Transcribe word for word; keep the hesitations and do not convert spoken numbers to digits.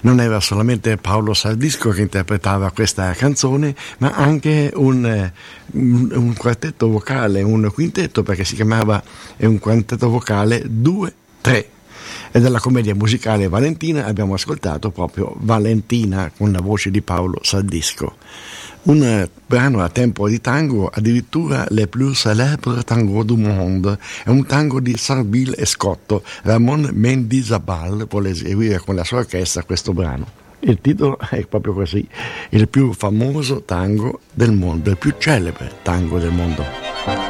Non era solamente Paolo Saldisco che interpretava questa canzone, ma anche un, un, un quartetto vocale, un quintetto, perché si chiamava un quartetto vocale due tre. E dalla commedia musicale Valentina abbiamo ascoltato proprio Valentina con la voce di Paolo Saldisco. Un brano a tempo di tango, addirittura le plus célèbres tango du monde, è un tango di Sarbil e Scotto. Ramon Mendizabal vuole eseguire con la sua orchestra questo brano. Il titolo è proprio così: il più famoso tango del mondo, il più celebre tango del mondo.